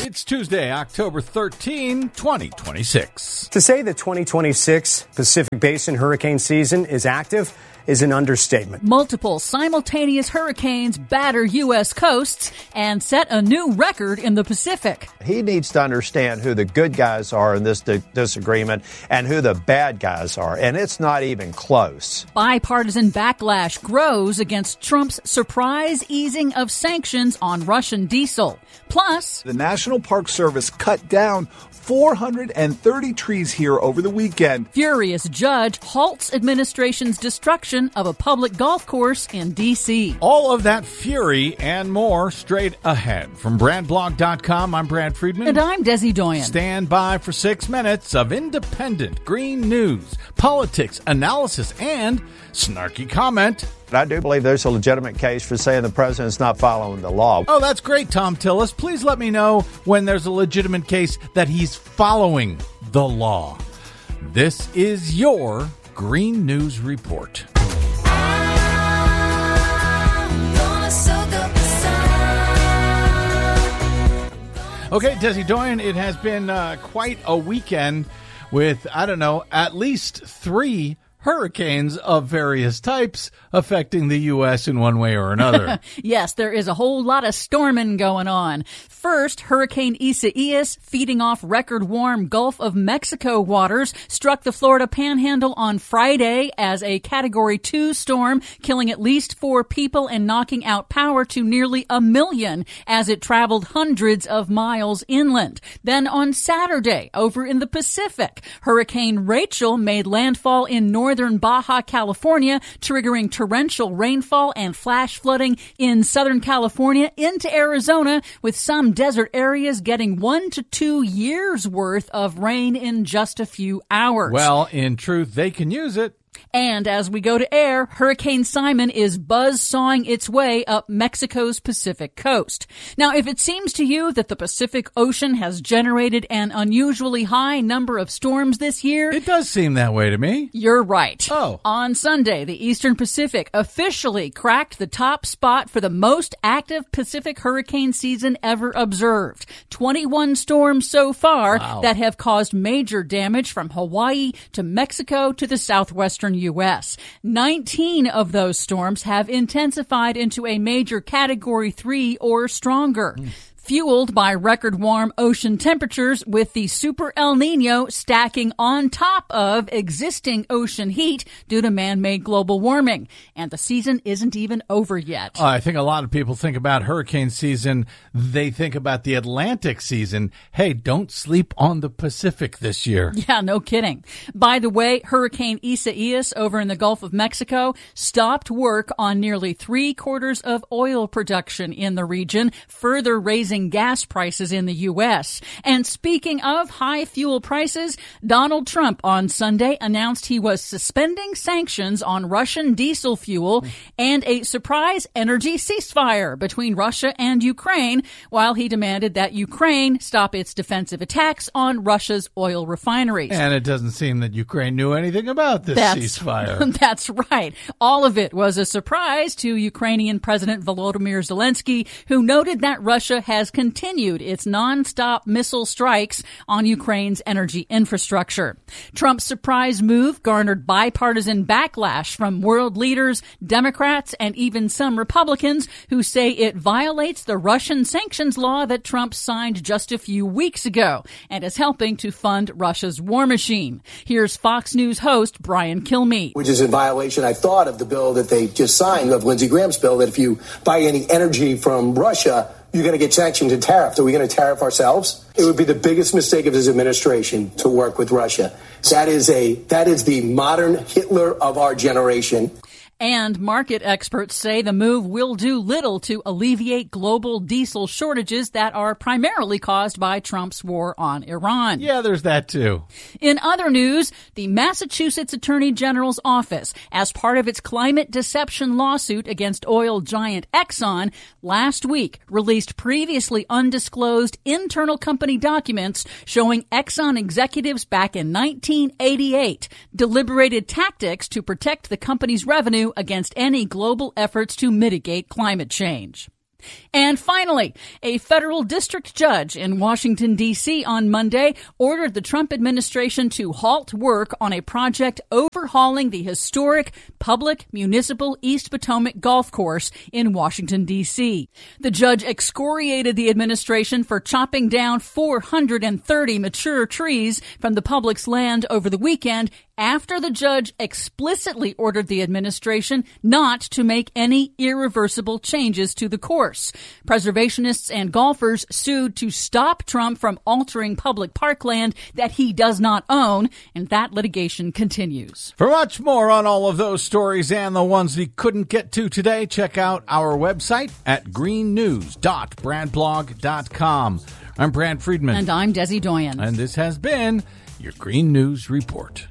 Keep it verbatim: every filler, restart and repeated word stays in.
It's Tuesday, October thirteenth, twenty twenty-six. To say the twenty twenty-six Pacific Basin hurricane season is active is an understatement. Multiple simultaneous hurricanes batter U S coasts and set a new record in the Pacific. He needs to understand who the good guys are in this di- disagreement and who the bad guys are, and it's not even close. Bipartisan backlash grows against Trump's surprise easing of sanctions on Russian diesel. Plus, the National Park Service cut down four hundred thirty trees here over the weekend. Furious judge halts administration's destruction of a public golf course in D C. All of that fury and more straight ahead. From Brad Blog dot com, I'm Brad Friedman. And I'm Desi Doyen. Stand by for six minutes of independent green news, politics, analysis, and snarky comment. I do believe there's a legitimate case for saying the president's not following the law. Oh, that's great, Tom Tillis. Please let me know when there's a legitimate case that he's following the law. This is your Green News Report. Okay, Desi Doyen, it has been uh, quite a weekend with, I don't know, at least three hurricanes of various types affecting the U S in one way or another. Yes, there is a whole lot of storming going on. First, Hurricane Isaias, feeding off record-warm Gulf of Mexico waters, struck the Florida Panhandle on Friday as a Category two storm, killing at least four people and knocking out power to nearly a million as it traveled hundreds of miles inland. Then on Saturday, over in the Pacific, Hurricane Rachel made landfall in northern Baja California, triggering torrential rainfall and flash flooding in Southern California into Arizona, with some desert areas getting one to two years worth of rain in just a few hours. Well, in truth, they can use it. And as we go to air, Hurricane Simon is buzz-sawing its way up Mexico's Pacific coast. Now, if it seems to you that the Pacific Ocean has generated an unusually high number of storms this year, it does seem that way to me. You're right. Oh. On Sunday, the Eastern Pacific officially cracked the top spot for the most active Pacific hurricane season ever observed. twenty-one storms so far Wow. that have caused major damage from Hawaii to Mexico to the southwestern U S. nineteen of those storms have intensified into a major Category three or stronger. Mm. Fueled by record warm ocean temperatures, with the Super El Nino stacking on top of existing ocean heat due to man-made global warming. And the season isn't even over yet. Uh, I think a lot of people think about hurricane season. They think about the Atlantic season. Hey, don't sleep on the Pacific this year. Yeah, no kidding. By the way, Hurricane Isaias over in the Gulf of Mexico stopped work on nearly three quarters of oil production in the region, further raising gas prices in the U S. And speaking of high fuel prices, Donald Trump on Sunday announced he was suspending sanctions on Russian diesel fuel and a surprise energy ceasefire between Russia and Ukraine, while he demanded that Ukraine stop its defensive attacks on Russia's oil refineries. And it doesn't seem that Ukraine knew anything about this that's, ceasefire. That's right. All of it was a surprise to Ukrainian President Volodymyr Zelensky, who noted that Russia has has continued its nonstop missile strikes on Ukraine's energy infrastructure. Trump's surprise move garnered bipartisan backlash from world leaders, Democrats, and even some Republicans who say it violates the Russian sanctions law that Trump signed just a few weeks ago and is helping to fund Russia's war machine. Here's Fox News host Brian Kilmeade. Which is in violation, I thought, of the bill that they just signed, of Lindsey Graham's bill, that if you buy any energy from Russia, you're going to get sanctioned and tariffed. Are we going to tariff ourselves? It would be the biggest mistake of his administration to work with Russia. That is a that is the modern Hitler of our generation. And market experts say the move will do little to alleviate global diesel shortages that are primarily caused by Trump's war on Iran. Yeah, there's that too. In other news, the Massachusetts Attorney General's office, as part of its climate deception lawsuit against oil giant Exxon, last week released previously undisclosed internal company documents showing Exxon executives back in nineteen eighty-eight deliberated tactics to protect the company's revenue against any global efforts to mitigate climate change. And finally, a federal district judge in Washington, D C on Monday ordered the Trump administration to halt work on a project overhauling the historic public municipal East Potomac golf course in Washington, D C. The judge excoriated the administration for chopping down four hundred thirty mature trees from the public's land over the weekend after the judge explicitly ordered the administration not to make any irreversible changes to the course. Preservationists and golfers sued to stop Trump from altering public parkland that he does not own, and that litigation continues. For much more on all of those stories and the ones we couldn't get to today, check out our website at green news dot brand blog dot com. I'm Brad Friedman. And I'm Desi Doyen. And this has been your Green News Report.